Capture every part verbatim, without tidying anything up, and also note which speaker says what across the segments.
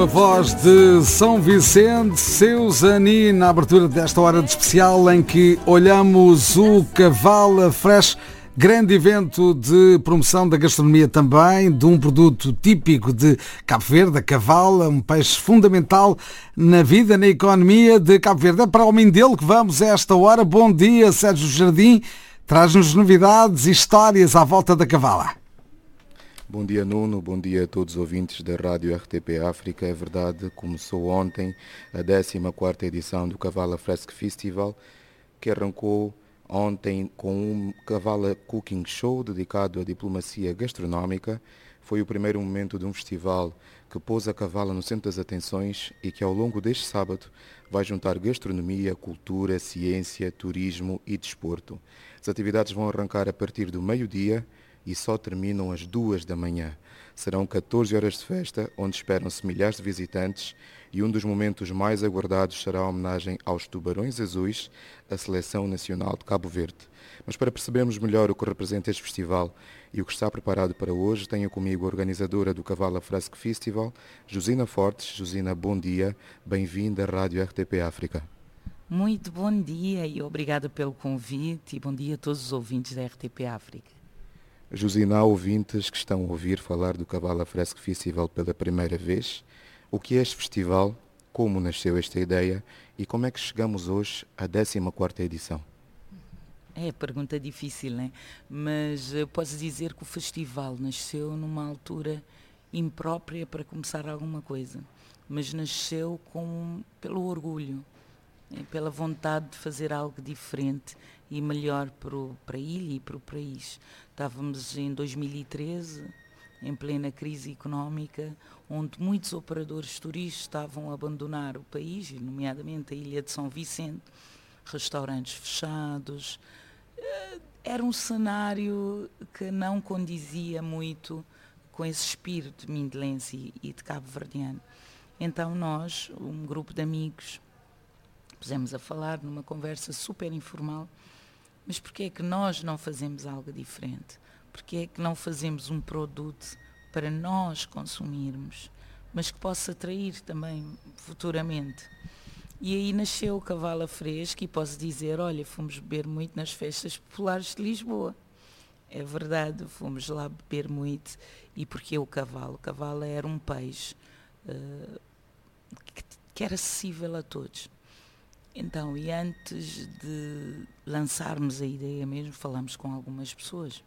Speaker 1: A voz de São Vicente, Seus Ani, na abertura desta hora de especial em que olhamos o Cavala Fresh, grande evento de promoção da gastronomia também, de um produto típico de Cabo Verde, a cavala, um peixe fundamental na vida, na economia de Cabo Verde. É para o Mindelo que vamos a esta hora. Bom dia, Sérgio Jardim, traz-nos novidades e histórias à volta da cavala.
Speaker 2: Bom dia, Nuno. Bom dia a todos os ouvintes da Rádio R T P África. É verdade, começou ontem a décima quarta edição do Cavala Fresh Festival, que arrancou ontem com um Cavala Cooking Show dedicado à diplomacia gastronómica. Foi o primeiro momento de um festival que pôs a cavala no centro das atenções e que ao longo deste sábado vai juntar gastronomia, cultura, ciência, turismo e desporto. As atividades vão arrancar a partir do meio-dia e só terminam às duas da manhã. Serão catorze horas de festa, onde esperam-se milhares de visitantes, e um dos momentos mais aguardados será a homenagem aos Tubarões Azuis, a Seleção Nacional de Cabo Verde. Mas para percebermos melhor o que representa este festival e o que está preparado para hoje, tenho comigo a organizadora do Cavala Fresh Festival, Josina Fortes. Josina, bom dia, bem-vinda à Rádio R T P África.
Speaker 3: Muito bom dia e obrigada pelo convite e bom dia a todos os ouvintes da R T P África.
Speaker 2: Josina, há ouvintes que estão a ouvir falar do Cavala Fresh Festival pela primeira vez. O que é este festival? Como nasceu esta ideia? E como é que chegamos hoje à décima quarta edição?
Speaker 3: É pergunta difícil, né? Mas uh, posso dizer que o festival nasceu numa altura imprópria para começar alguma coisa. Mas nasceu com, pelo orgulho, né? Pela vontade de fazer algo diferente e melhor para, o, para a ilha e para o país. Estávamos em dois mil e treze, em plena crise económica, onde muitos operadores turísticos estavam a abandonar o país, nomeadamente a ilha de São Vicente, restaurantes fechados. Era um cenário que não condizia muito com esse espírito mindelense e de cabo-verdiano. Então nós, um grupo de amigos, pusemos a falar numa conversa super informal. Mas porquê é que nós não fazemos algo diferente? Porquê é que não fazemos um produto para nós consumirmos, mas que possa atrair também futuramente? E aí nasceu o Cavala Fresco e posso dizer, olha, fomos beber muito nas festas populares de Lisboa. É verdade, fomos lá beber muito. E porquê o cavalo? O cavalo era um peixe uh, que, que era acessível a todos. Então, e antes de lançarmos a ideia mesmo, falamos com algumas pessoas,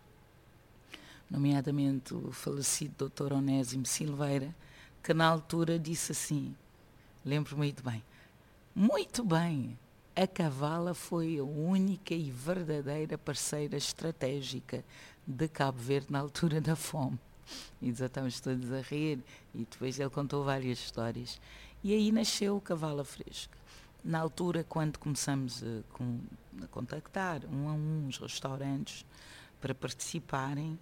Speaker 3: nomeadamente o falecido doutor Onésimo Silveira, que na altura disse assim, lembro muito bem, muito bem, a cavala foi a única e verdadeira parceira estratégica de Cabo Verde na altura da fome. E já estamos todos a rir, e depois ele contou várias histórias. E aí nasceu o Cavala Fresca. Na altura, quando começamos a, com, a contactar um a um os restaurantes para participarem,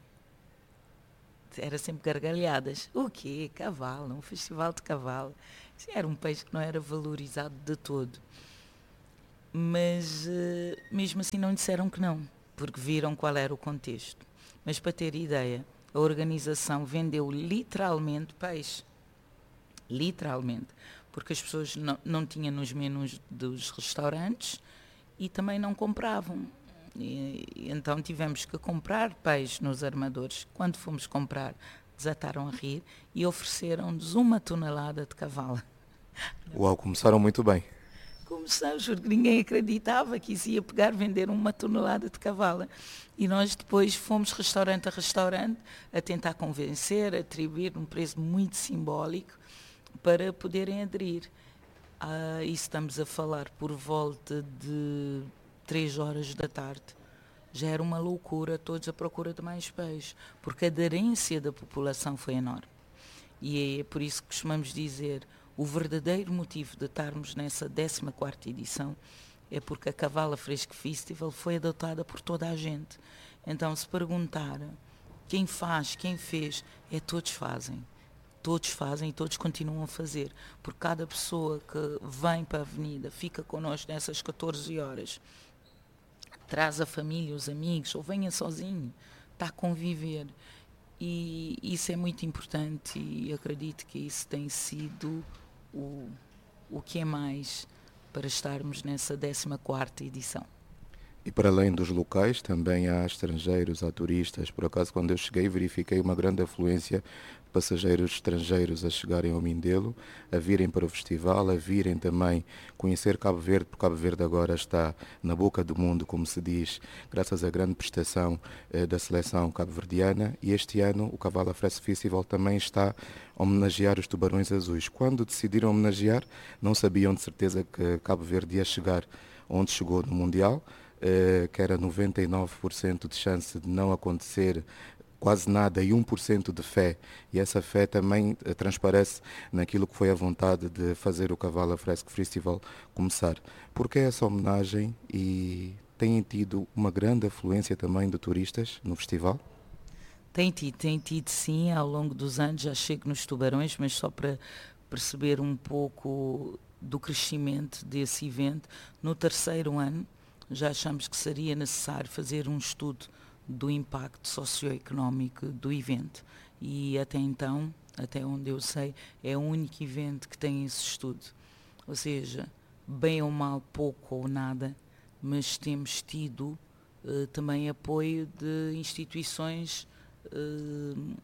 Speaker 3: era sempre gargalhadas. O quê? Cavalo, um festival de cavalo. Era um peixe que não era valorizado de todo. Mas, uh, mesmo assim, não disseram que não, porque viram qual era o contexto. Mas, para ter ideia, a organização vendeu literalmente peixe. Literalmente. Porque as pessoas não, não tinham nos menus dos restaurantes e também não compravam. E, então tivemos que comprar peixe nos armadores. Quando fomos comprar, desataram a rir e ofereceram-nos uma tonelada de cavala.
Speaker 2: Uau, começaram muito bem.
Speaker 3: Começamos, porque ninguém acreditava que isso ia pegar, vender uma tonelada de cavala. E nós depois fomos restaurante a restaurante a tentar convencer, a atribuir um preço muito simbólico para poderem aderir. Ah, e estamos a falar por volta de três horas da tarde. Já era uma loucura, todos à procura de mais peixe, porque a aderência da população foi enorme. E é por isso que costumamos dizer, o verdadeiro motivo de estarmos nessa décima quarta edição é porque a Cavala Fresh Festival foi adotada por toda a gente. Então, se perguntar quem faz, quem fez, é todos fazem. Todos fazem e todos continuam a fazer. Porque cada pessoa que vem para a avenida, fica connosco nessas catorze horas, traz a família, os amigos, ou venha sozinho, está a conviver. e isso é muito importante e acredito que isso tem sido o, o que é mais para estarmos nessa décima quarta edição.
Speaker 2: E para além dos locais, também há estrangeiros, há turistas. Por acaso, quando eu cheguei, verifiquei uma grande afluência de passageiros estrangeiros a chegarem ao Mindelo, a virem para o festival, a virem também conhecer Cabo Verde, porque Cabo Verde agora está na boca do mundo, como se diz, graças à grande prestação eh, da seleção cabo-verdiana. E este ano o Kavala Fresque Festival também está a homenagear os Tubarões Azuis. Quando decidiram homenagear, não sabiam de certeza que Cabo Verde ia chegar onde chegou no Mundial, que era noventa e nove por cento de chance de não acontecer quase nada e um por cento de fé. E essa fé também transparece naquilo que foi a vontade de fazer o Kavala Fresque Festival começar. Por que essa homenagem e têm tido uma grande afluência também de turistas no festival?
Speaker 3: Tem tido, tem tido sim, ao longo dos anos, já chego nos Tubarões, mas só para perceber um pouco do crescimento desse evento, no terceiro ano, já achamos que seria necessário fazer um estudo do impacto socioeconómico do evento e até então, até onde eu sei, é o único evento que tem esse estudo. Ou seja, bem ou mal, pouco ou nada, mas temos tido uh, também apoio de instituições, uh,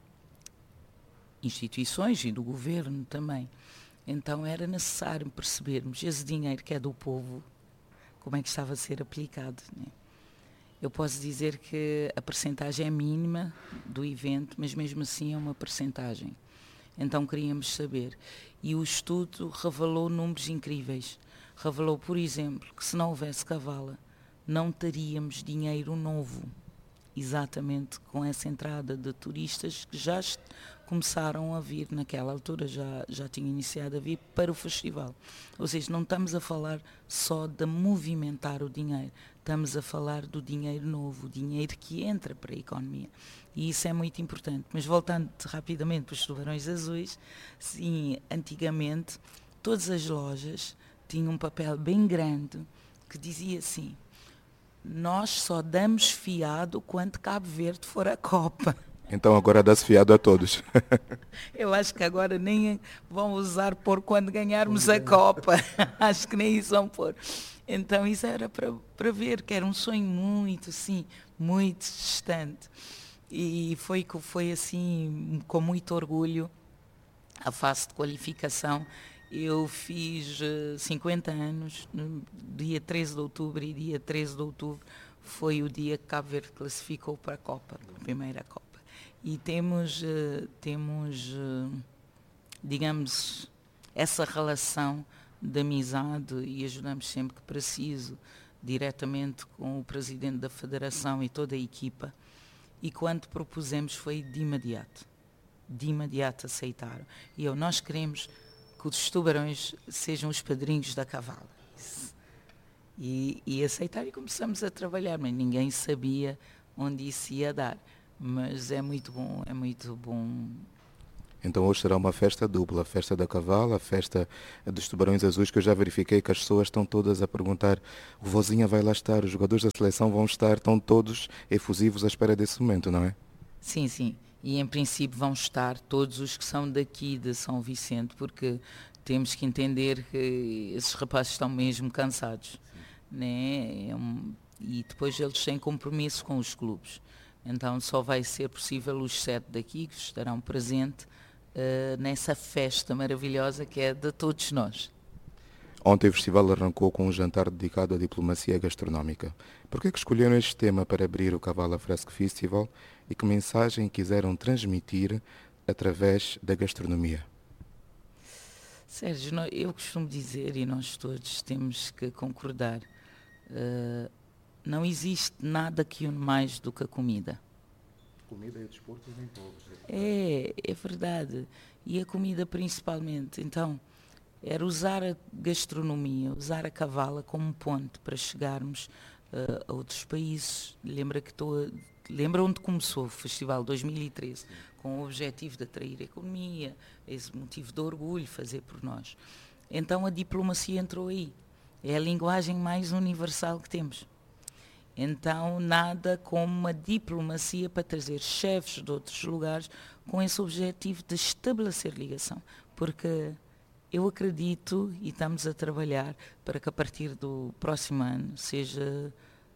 Speaker 3: instituições e do governo também. Então era necessário percebermos esse dinheiro que é do povo, como é que estava a ser aplicado, né? Eu posso dizer que a percentagem é mínima do evento, mas mesmo assim é uma percentagem. Então queríamos saber. E o estudo revelou números incríveis. Revelou, por exemplo, que se não houvesse Kavala, não teríamos dinheiro novo. Exatamente com essa entrada de turistas que já começaram a vir naquela altura, já, já tinha iniciado a vir para o festival. Ou seja, não estamos a falar só de movimentar o dinheiro, estamos a falar do dinheiro novo, o dinheiro que entra para a economia. E isso é muito importante. Mas voltando rapidamente para os Tubarões Azuis, sim, antigamente todas as lojas tinham um papel bem grande que dizia assim: nós só damos fiado quando Cabo Verde for a Copa.
Speaker 2: Então agora dá-se fiado a todos.
Speaker 3: Eu acho que agora nem vão usar por quando ganharmos a Copa. Acho que nem isso vão pôr. Então isso era para, para ver, que era um sonho muito, sim, muito distante. E foi, foi assim, com muito orgulho, a fase de qualificação. Eu fiz uh, cinquenta anos, no dia treze de outubro, e dia treze de outubro foi o dia que Cabo Verde classificou para a Copa, para a primeira Copa. E temos, uh, temos uh, digamos, essa relação de amizade e ajudamos sempre que preciso, diretamente com o presidente da Federação e toda a equipa. E quando propusemos foi de imediato, de imediato aceitaram. E eu, nós queremos que os Tubarões sejam os padrinhos da Kavala. E, e aceitaram e começamos a trabalhar, mas ninguém sabia onde isso ia dar. Mas é muito bom, é muito bom.
Speaker 2: Então hoje será uma festa dupla, a festa da Kavala, a festa dos Tubarões Azuis, que eu já verifiquei que as pessoas estão todas a perguntar: o Vozinha vai lá estar, os jogadores da seleção vão estar, estão todos efusivos à espera desse momento, não é?
Speaker 3: Sim, sim. E em princípio vão estar todos os que são daqui de São Vicente, porque temos que entender que esses rapazes estão mesmo cansados, né? É um, e depois eles têm compromisso com os clubes. Então só vai ser possível os sete daqui que estarão presentes uh, nessa festa maravilhosa que é de todos nós.
Speaker 2: Ontem o festival arrancou com um jantar dedicado à diplomacia gastronómica. Por que é que escolheram este tema para abrir o Kavala Fresque Festival e que mensagem quiseram transmitir através da gastronomia?
Speaker 3: Sérgio, eu costumo dizer, e nós todos temos que concordar, uh, não existe nada que une mais do que a comida.
Speaker 2: Comida e desporto nem povos.
Speaker 3: É, é verdade. E a comida principalmente. Então, era usar a gastronomia, usar a Kavala como ponte para chegarmos uh, a outros países. Lembra que estou a, lembra onde começou o Festival dois mil e treze, com o objetivo de atrair a economia, esse motivo de orgulho, fazer por nós. Então a diplomacia entrou aí. É a linguagem mais universal que temos. Então, nada como uma diplomacia para trazer chefes de outros lugares com esse objetivo de estabelecer ligação. Porque eu acredito e estamos a trabalhar para que a partir do próximo ano seja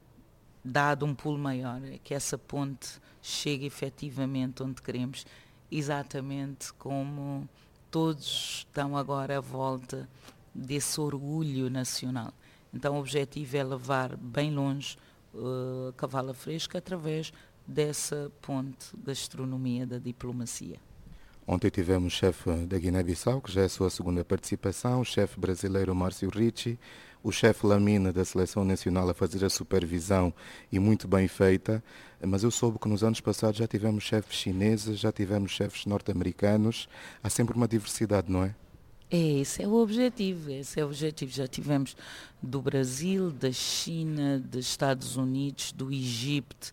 Speaker 3: dado um pulo maior, que essa ponte chegue efetivamente onde queremos, exatamente como todos estão agora à volta desse orgulho nacional. Então o objetivo é levar bem longe uh, a Cavala Fresca através dessa ponte gastronomia da diplomacia.
Speaker 2: Ontem tivemos o chefe da Guiné-Bissau, que já é a sua segunda participação, o chefe brasileiro Márcio Ricci, o chefe Lamina da Seleção Nacional a fazer a supervisão e muito bem feita, mas eu soube que nos anos passados já tivemos chefes chineses, já tivemos chefes norte-americanos, há sempre uma diversidade, não é?
Speaker 3: É, esse é o objetivo, esse é o objetivo. Já tivemos do Brasil, da China, dos Estados Unidos, do Egito,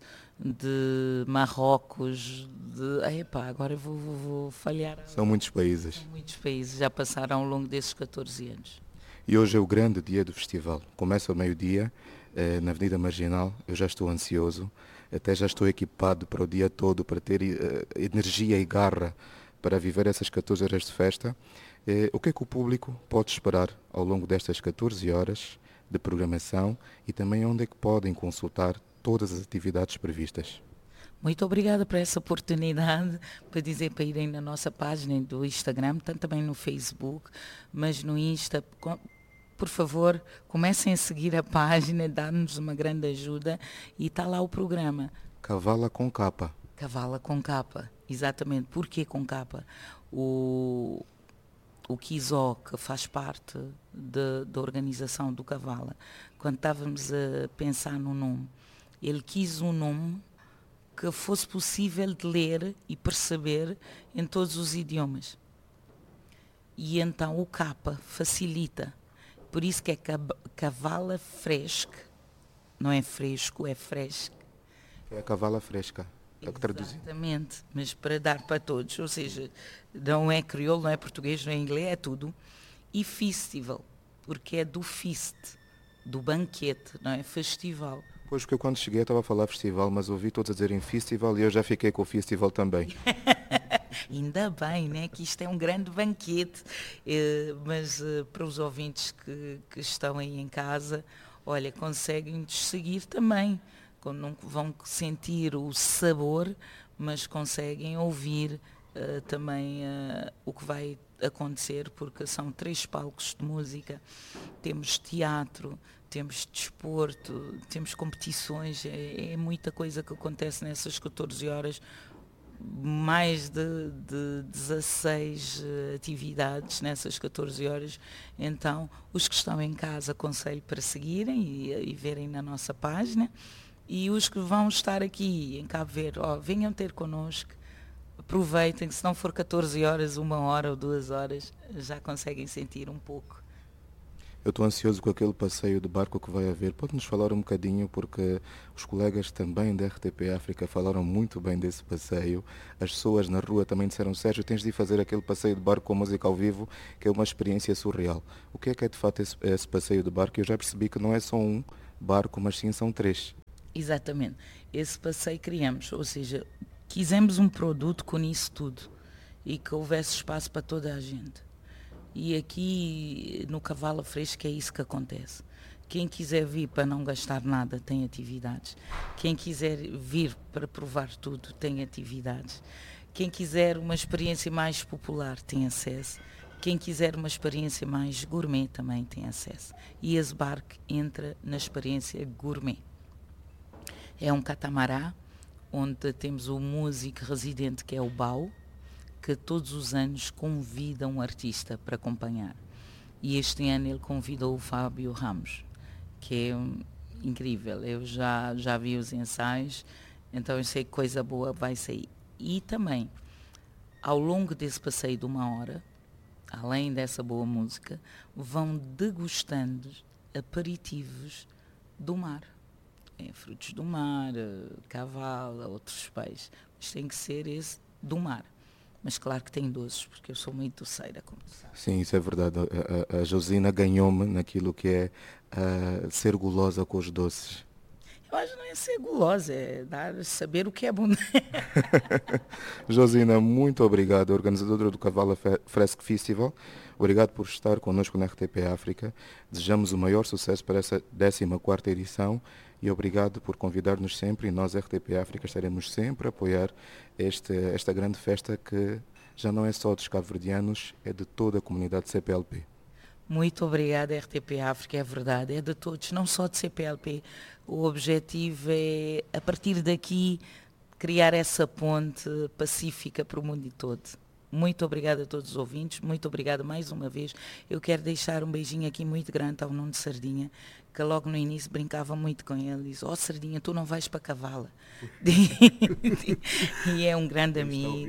Speaker 3: de Marrocos, de... Epá, agora eu vou, vou, vou falhar.
Speaker 2: São muitos países.
Speaker 3: São muitos países, já passaram ao longo desses catorze anos.
Speaker 2: E hoje é o grande dia do festival. Começa ao meio-dia, eh, na Avenida Marginal. Eu já estou ansioso, até já estou equipado para o dia todo, para ter eh, energia e garra para viver essas catorze horas de festa. Eh, o que é que o público pode esperar ao longo destas catorze horas de programação e também onde é que podem consultar todas as atividades previstas?
Speaker 3: Muito obrigada por essa oportunidade, para dizer para irem na nossa página do Instagram, tanto também no Facebook, mas no Insta, por favor, comecem a seguir a página, dá-nos uma grande ajuda e está lá o programa.
Speaker 2: Cavala com capa.
Speaker 3: Cavala com capa, exatamente. Porquê com capa? O, o Kizó, que faz parte de, da organização do Cavala, quando estávamos a pensar no nome, ele quis um nome que fosse possível de ler e perceber em todos os idiomas. E então o capa facilita. Por isso que é Cavala Fresca. Não é fresco, é fresca.
Speaker 2: É a Cavala Fresca, é o que traduzir.
Speaker 3: Exatamente, mas para dar para todos. Ou seja, não é crioulo, não é português, não é inglês, é tudo. E festival, porque é do feast, do banquete, não é? Festival.
Speaker 2: Pois, porque eu quando cheguei estava a falar festival, mas ouvi todos a dizerem festival e eu já fiquei com o festival também.
Speaker 3: Ainda bem, né, que isto é um grande banquete, eh, mas eh, para os ouvintes que, que estão aí em casa, olha, conseguem-nos seguir também, não vão sentir o sabor, mas conseguem ouvir eh, também eh, o que vai acontecer, porque são três palcos de música, temos teatro, temos desporto, temos competições, é, é muita coisa que acontece nessas catorze horas, mais de, de dezasseis uh, atividades nessas catorze horas. Então, os que estão em casa, aconselho para seguirem e, e verem na nossa página, e os que vão estar aqui em Cabo Verde, oh, venham ter connosco, aproveitem, que se não for catorze horas, uma hora ou duas horas, já conseguem sentir um pouco.
Speaker 2: Eu estou ansioso com aquele passeio de barco que vai haver. Pode-nos falar um bocadinho, porque os colegas também da R T P África falaram muito bem desse passeio. As pessoas na rua também disseram: Sérgio, tens de ir fazer aquele passeio de barco com música ao vivo, que é uma experiência surreal. O que é que é de fato esse, esse passeio de barco? Eu já percebi que não é só um barco, mas sim são três.
Speaker 3: Exatamente. Esse passeio criamos, ou seja, quisemos um produto com isso tudo e que houvesse espaço para toda a gente. E aqui no Cavala Fresca é isso que acontece. Quem quiser vir para não gastar nada tem atividades. Quem quiser vir para provar tudo tem atividades. Quem quiser uma experiência mais popular tem acesso. Quem quiser uma experiência mais gourmet também tem acesso. E esse barco entra na experiência gourmet. É um catamarã onde temos o músico residente, que é o Bau, que todos os anos convida um artista para acompanhar. E este ano ele convidou o Fábio Ramos, que é um, incrível. Eu já, já vi os ensaios, então eu sei que coisa boa vai sair. E também, ao longo desse passeio de uma hora, além dessa boa música, vão degustando aperitivos do mar. É, frutos do mar, cavala, outros peixes. Mas tem que ser esse do mar. Mas claro que tem doces, porque eu sou muito doceira, como tu sabes.
Speaker 2: Sim, isso é verdade. A, a, a Josina ganhou-me naquilo que é uh, ser gulosa com os doces.
Speaker 3: Mas não é ser gulosa, é dar, saber o que é bom.
Speaker 2: Josina, muito obrigado, organizadora do Kavala Fresque Festival. Obrigado por estar connosco na R T P África. Desejamos o maior sucesso para essa décima quarta edição e obrigado por convidar-nos sempre, e nós, R T P África, estaremos sempre a apoiar este, esta grande festa que já não é só dos cabo-verdianos, é de toda a comunidade C P L P.
Speaker 3: Muito obrigada, R T P África, é verdade, é de todos, não só de C P L P. O objetivo é, a partir daqui, criar essa ponte pacífica para o mundo todo. Muito obrigada a todos os ouvintes, muito obrigada mais uma vez. Eu quero deixar um beijinho aqui muito grande ao Nuno de Sardinha, que logo no início brincava muito com ele, diz, ó oh, Sardinha, tu não vais para Kavala. E é um grande amigo.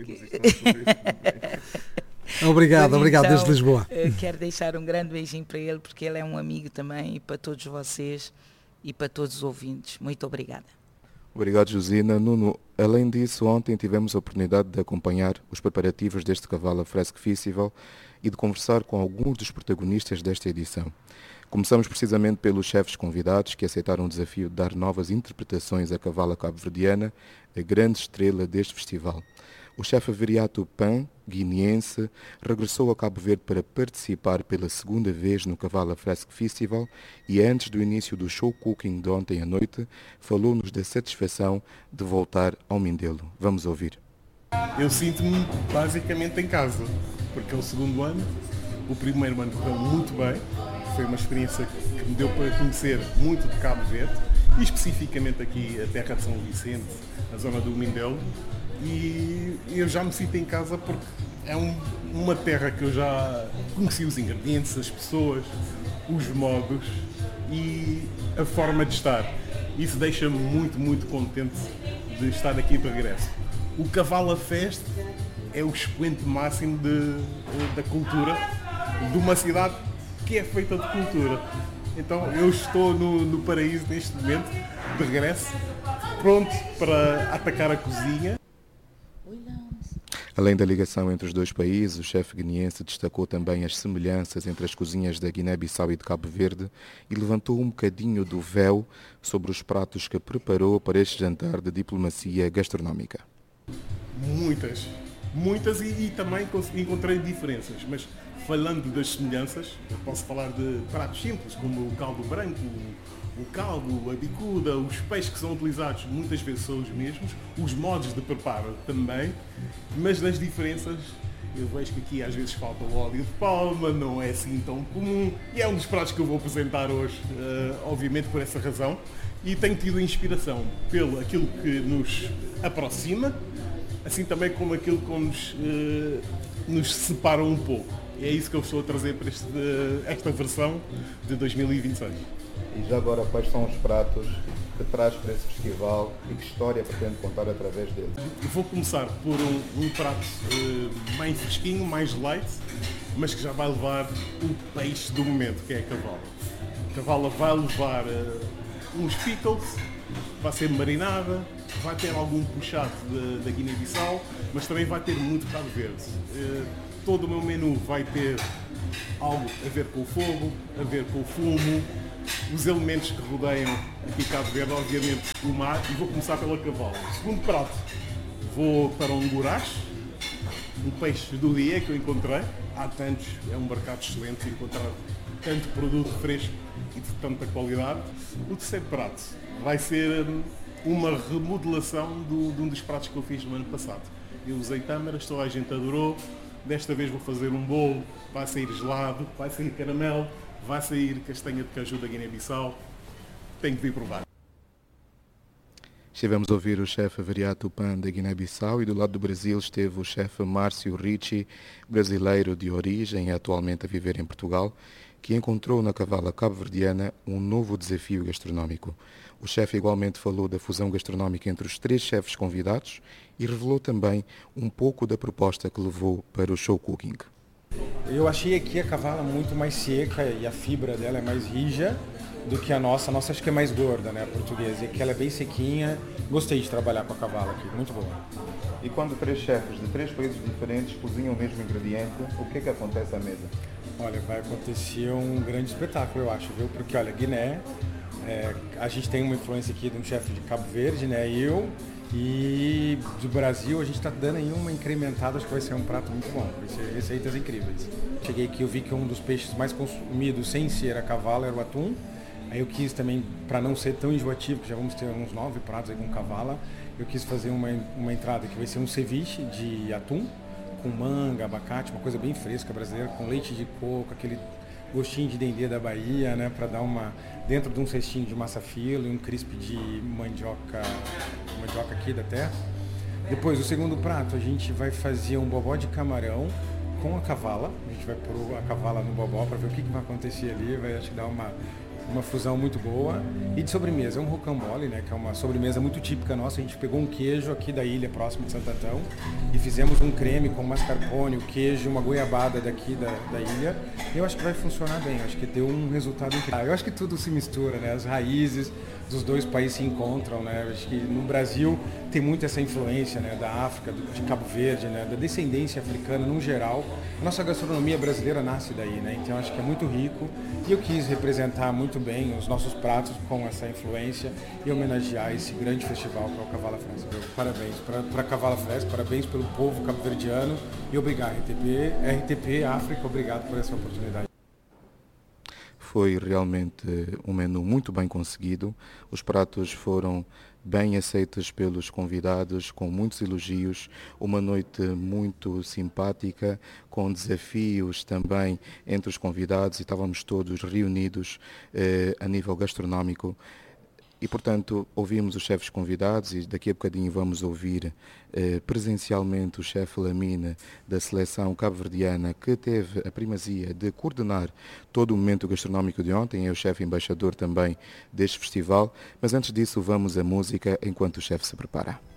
Speaker 1: Obrigado,
Speaker 3: então,
Speaker 1: obrigado, desde Lisboa.
Speaker 3: Quero deixar um grande beijinho para ele, porque ele é um amigo também, e para todos vocês e para todos os ouvintes. Muito obrigada.
Speaker 2: Obrigado, Josina. Nuno, além disso, ontem tivemos a oportunidade de acompanhar os preparativos deste Kavala Fresque Festival e de conversar com alguns dos protagonistas desta edição. Começamos precisamente pelos chefes convidados que aceitaram o desafio de dar novas interpretações à Kavala cabo-verdiana, a grande estrela deste festival. O chefe Averiato Pan, guineense, regressou a Cabo Verde para participar pela segunda vez no Kavala Fresque Festival e antes do início do show cooking de ontem à noite, falou-nos da satisfação de voltar ao Mindelo. Vamos ouvir.
Speaker 4: Eu sinto-me basicamente em casa, porque é o segundo ano, o primeiro ano correu muito bem, foi uma experiência que me deu para conhecer muito de Cabo Verde, e especificamente aqui a terra de São Vicente, a zona do Mindelo. E eu já me sinto em casa porque é um, uma terra que eu já conheci os ingredientes, as pessoas, os modos e a forma de estar. Isso deixa-me muito, muito contente de estar aqui de regresso. O Kavala Fest é o expoente máximo de, da cultura de uma cidade que é feita de cultura. Então eu estou no, no paraíso neste momento, de regresso, pronto para atacar a cozinha.
Speaker 2: Além da ligação entre os dois países, o chefe guineense destacou também as semelhanças entre as cozinhas da Guiné-Bissau e de Cabo Verde e levantou um bocadinho do véu sobre os pratos que preparou para este jantar de diplomacia gastronómica.
Speaker 4: Muitas, muitas e, e também encontrei diferenças, mas falando das semelhanças, eu posso falar de pratos simples, como o caldo branco, o caldo, a bicuda, os peixes que são utilizados muitas vezes são os mesmos, os modos de preparo também, mas nas diferenças eu vejo que aqui às vezes falta o óleo de palma, não é assim tão comum, e é um dos pratos que eu vou apresentar hoje, uh, obviamente por essa razão, e tenho tido inspiração pelo aquilo que nos aproxima, assim também como aquilo que nos, uh, nos separa um pouco. E é isso que eu estou a trazer para este, esta versão de dois mil e vinte e seis.
Speaker 2: E já agora, quais são os pratos que traz para esse festival e que história pretende contar através dele?
Speaker 4: Eu vou começar por um, um prato uh, mais fresquinho, mais light, mas que já vai levar o peixe do momento, que é a cavala. A cavala vai levar uh, uns pickles, vai ser marinada, vai ter algum puxado da Guiné-Bissau, mas também vai ter muito Cabo Verde. Uh, todo o meu menu vai ter algo a ver com o fogo, a ver com o fumo, os elementos que rodeiam aqui Cabo Verde, obviamente o mar, e vou começar pela cavala. Segundo prato, vou para um goulash, um peixe do dia que eu encontrei. Há tantos, é um mercado excelente encontrar tanto produto fresco e de tanta qualidade. O terceiro prato vai ser uma remodelação do, de um dos pratos que eu fiz no ano passado. Eu usei tâmaras, toda a gente adorou. Desta vez vou fazer um bolo, vai sair gelado, vai sair caramelo, vai sair castanha de caju da Guiné-Bissau. Tenho que vir provar.
Speaker 2: Estivemos a ouvir o chefe Averiato Pan da Guiné-Bissau e do lado do Brasil esteve o chefe Márcio Ricci, brasileiro de origem e atualmente a viver em Portugal, que encontrou na cavala cabo-verdiana um novo desafio gastronómico. O chefe igualmente falou da fusão gastronómica entre os três chefes convidados e revelou também um pouco da proposta que levou para o show cooking.
Speaker 5: Eu achei aqui a cavala muito mais seca e a fibra dela é mais rija do que a nossa. A nossa acho que é mais gorda, né, a portuguesa, e que ela é bem sequinha. Gostei de trabalhar com a cavala aqui, muito boa.
Speaker 2: E quando três chefes de três países diferentes cozinham o mesmo ingrediente, o que é que acontece à mesa?
Speaker 5: Olha, vai acontecer um grande espetáculo, eu acho, viu? Porque, olha, Guiné É, a gente tem uma influência aqui de um chefe de Cabo Verde, né? Eu. E do Brasil a gente está dando aí uma incrementada, acho que vai ser um prato muito bom, vai ser receitas incríveis. Cheguei aqui, eu vi que um dos peixes mais consumidos sem ser a cavala era o atum. Aí eu quis também, para não ser tão enjoativo, que já vamos ter uns nove pratos aí com cavala, eu quis fazer uma, uma entrada que vai ser um ceviche de atum, com manga, abacate, uma coisa bem fresca brasileira, com leite de coco, aquele gostinho de dendê da Bahia, né, para dar uma, dentro de um cestinho de massa filo e um crisp de mandioca, mandioca aqui da terra. Depois, o segundo prato, a gente vai fazer um bobó de camarão com a cavala. A gente vai pôr a cavala no bobó para ver o que, que vai acontecer ali, vai acho que dar uma uma fusão muito boa. E de sobremesa, é um rocambole, né, que é uma sobremesa muito típica nossa. A gente pegou um queijo aqui da ilha, próximo de Santo Antão, e fizemos um creme com mascarpone, o queijo, uma goiabada daqui da, da ilha. Eu acho que vai funcionar bem, eu acho que deu um resultado incrível. Eu acho que tudo se mistura, né, as raízes dos dois países se encontram, né. Eu acho que no Brasil tem muito essa influência, né, da África, do, de Cabo Verde, né, da descendência africana no geral. A nossa gastronomia brasileira nasce daí, né, então eu acho que é muito rico. E eu quis representar muito bem os nossos pratos com essa influência e homenagear esse grande festival que é o Cavala Fresca. Parabéns para a Cavala Fresca, parabéns pelo povo cabo-verdiano e obrigado, R T P, R T P África, obrigado por essa oportunidade.
Speaker 2: Foi realmente um menu muito bem conseguido. Os pratos foram bem aceitos pelos convidados, com muitos elogios, uma noite muito simpática, com desafios também entre os convidados, e estávamos todos reunidos eh, a nível gastronómico. E, portanto, ouvimos os chefes convidados e daqui a bocadinho vamos ouvir eh, presencialmente o chefe Lamine da seleção cabo-verdiana, que teve a primazia de coordenar todo o momento gastronómico de ontem, é o chefe embaixador também deste festival. Mas antes disso, vamos à música enquanto o chefe se prepara.